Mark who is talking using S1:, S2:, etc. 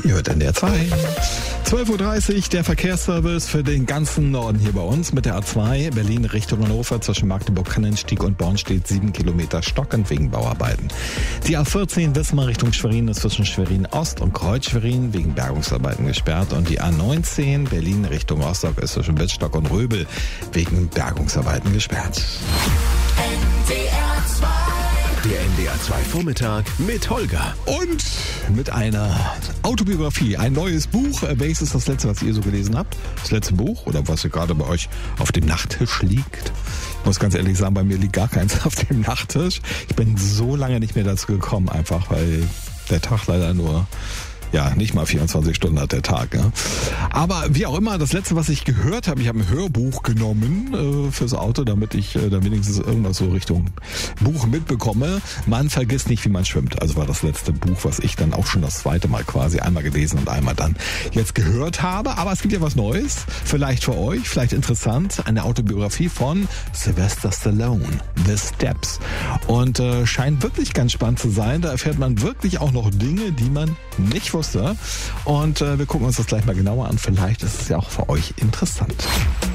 S1: Ihr hört NDR 2. 12.30 Uhr, der Verkehrsservice für den ganzen Norden hier bei uns mit der A2 Berlin Richtung Hannover zwischen Magdeburg-Kannenstieg und Born steht 7 Kilometer stockend wegen Bauarbeiten. Die A14 Wismar Richtung Schwerin ist zwischen Schwerin Ost und Kreuz-Schwerin wegen Bergungsarbeiten gesperrt und die A19 Berlin Richtung Rostock ist zwischen Wittstock und Röbel wegen Bergungsarbeiten gesperrt.
S2: NDR 2.
S3: Der NDR 2 Vormittag mit Holger.
S1: Und mit einer Autobiografie, ein neues Buch. Welches ist das letzte, was ihr so gelesen habt? Das letzte Buch oder was gerade bei euch auf dem Nachttisch liegt? Ich muss ganz ehrlich sagen, bei mir liegt gar keins auf dem Nachttisch. Ich bin so lange nicht mehr dazu gekommen, einfach weil der Tag leider nur... Ja, nicht mal 24 Stunden hat der Tag. Ja. Aber wie auch immer, das letzte, was ich gehört habe, ich habe ein Hörbuch genommen fürs Auto, damit ich da wenigstens irgendwas so Richtung Buch mitbekomme. Man vergisst nicht, wie man schwimmt. Also war das letzte Buch, was ich dann auch schon das zweite Mal quasi einmal gelesen und einmal dann jetzt gehört habe. Aber es gibt ja was Neues, vielleicht für euch, vielleicht interessant, eine Autobiografie von Sylvester Stallone, The Steps. Und scheint wirklich ganz spannend zu sein. Da erfährt man wirklich auch noch Dinge, die man nicht wusste. Und wir gucken uns das gleich mal genauer an. Vielleicht ist es ja auch für euch interessant.